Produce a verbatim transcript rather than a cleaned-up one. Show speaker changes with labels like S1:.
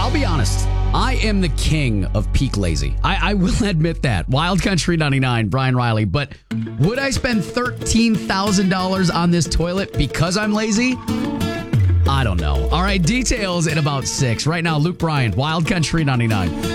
S1: I'll be honest. I am the king of peak lazy. I, I will admit that. Wild Country ninety-nine, Brian Riley. But would I spend thirteen thousand dollars on this toilet because I'm lazy? I don't know. All right, details in about six. Right now, Luke Bryan, Wild Country ninety-nine.